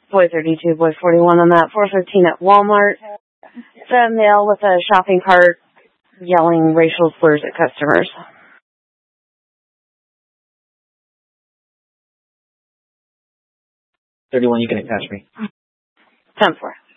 boy 32, boy 41 on that. 415 at Walmart. The male with a shopping cart yelling racial slurs at customers. 31, you can attach me. 10-4.